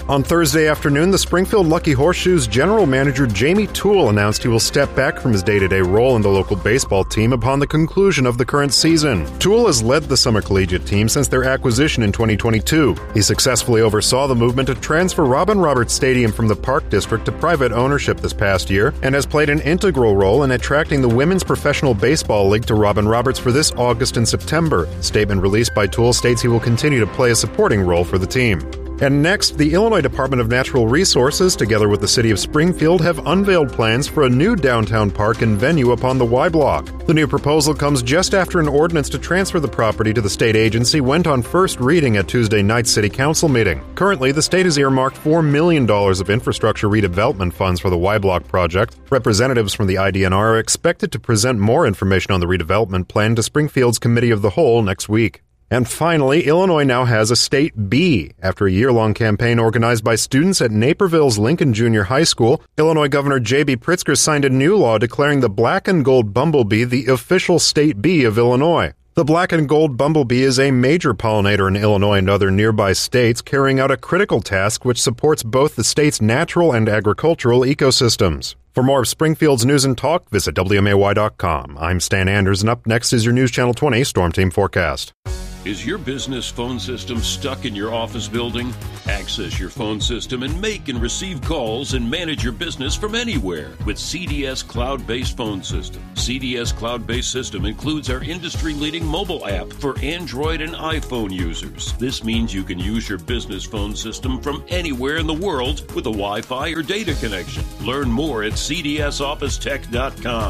On Thursday afternoon, the Springfield Lucky Horseshoes general manager Jamie Toole announced he will step back from his day-to-day role in the local baseball team upon the conclusion of the current season. Toole has led the summer collegiate team since their acquisition in 2022. He successfully oversaw the movement to transfer Robin Roberts Stadium from the Park District to private ownership this past year and has played an integral role in attracting the Women's Professional Baseball League to Robin Roberts for this August and September. A statement released by Toole states he will continue to play a supporting role for the team. And next, the Illinois Department of Natural Resources, together with the city of Springfield, have unveiled plans for a new downtown park and venue upon the Y Block. The new proposal comes just after an ordinance to transfer the property to the state agency went on first reading at Tuesday night's city council meeting. Currently, the state has earmarked $4 million of infrastructure redevelopment funds for the Y Block project. Representatives from the IDNR are expected to present more information on the redevelopment plan to Springfield's Committee of the Whole next week. And finally, Illinois now has a State B. After a year-long campaign organized by students at Naperville's Lincoln Junior High School, Illinois Governor J.B. Pritzker signed a new law declaring the black and gold bumblebee the official State B of Illinois. The black and gold bumblebee is a major pollinator in Illinois and other nearby states, carrying out a critical task which supports both the state's natural and agricultural ecosystems. For more of Springfield's news and talk, visit WMAY.com. I'm Stan Anders, and up next is your News Channel 20 Storm Team Forecast. Is your business phone system stuck in your office building? Access your phone system and make and receive calls and manage your business from anywhere with CDS Cloud-Based Phone System. CDS Cloud-Based System includes our industry-leading mobile app for Android and iPhone users. This means you can use your business phone system from anywhere in the world with a Wi-Fi or data connection. Learn more at cdsofficetech.com.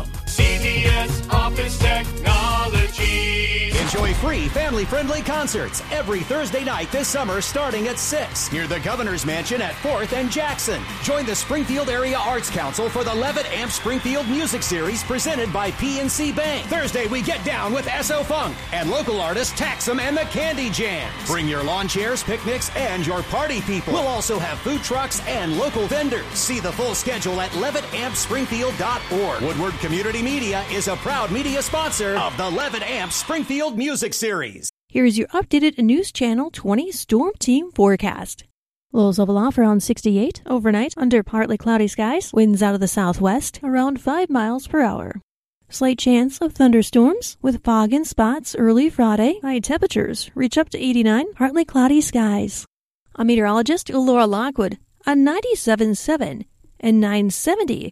CDS Office Technologies. Enjoy free family-friendly concerts every Thursday night this summer starting at 6 near the Governor's Mansion at 4th and Jackson. Join the Springfield Area Arts Council for the Levitt Amp Springfield Music Series presented by PNC Bank. Thursday, we get down with S.O. Funk and local artist Taxum and the Candy Jams. Bring your lawn chairs, picnics, and your party people. We'll also have food trucks and local vendors. See the full schedule at LevittAmpSpringfield.org. Woodward Community Media is a proud media sponsor of the Levitt Amp Springfield Music Series. Here's your updated News Channel 20 Storm Team forecast. Lows level off around 68 overnight under partly cloudy skies. Winds out of the southwest around 5 miles per hour. Slight chance of thunderstorms with fog in spots early Friday. High temperatures reach up to 89, partly cloudy skies. I'm meteorologist Laura Lockwood on 97.7 and 970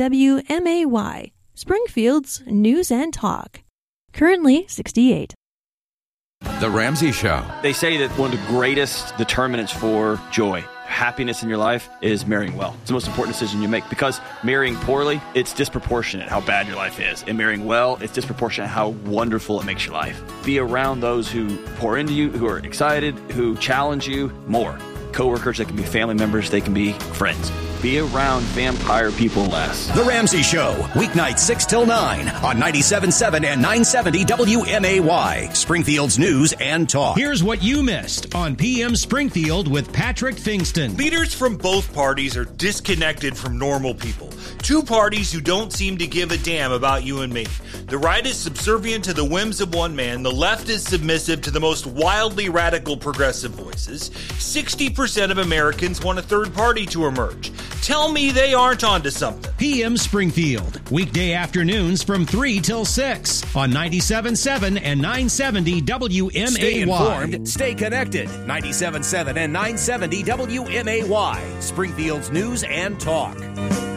WMAY, Springfield's News and Talk. Currently 68. The Ramsey Show. They say that one of the greatest determinants for joy, happiness in your life is marrying well. It's the most important decision you make because marrying poorly, it's disproportionate how bad your life is. And marrying well, it's disproportionate how wonderful it makes your life. Be around those who pour into you, who are excited, who challenge you more. Coworkers, they can be family members, they can be friends. Be around vampire people less. The Ramsey Show, weeknights 6 till 9 on 97.7 and 970 WMAY, Springfield's News and Talk. Here's what you missed on PM Springfield with Patrick Fingston. Leaders from both parties are disconnected from normal people. Two parties who don't seem to give a damn about you and me. The right is subservient to the whims of one man. The left is submissive to the most wildly radical progressive voices. 60% of Americans want a third party to emerge. Tell me they aren't onto something. PM Springfield, weekday afternoons from 3 till 6 on 97.7 and 970 WMAY. Stay informed, stay connected. 97.7 and 970 WMAY, Springfield's News and Talk.